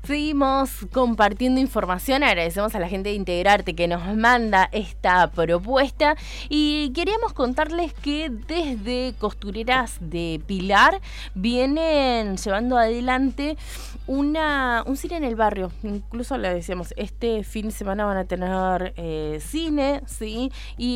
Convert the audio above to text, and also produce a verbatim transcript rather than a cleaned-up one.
Seguimos compartiendo información, agradecemos a la gente de Integrarte que nos manda esta propuesta y queríamos contarles que desde Costureras de Pilar vienen llevando adelante una un cine en el barrio. Incluso le decíamos, este fin de semana van a tener eh, cine, ¿sí? Y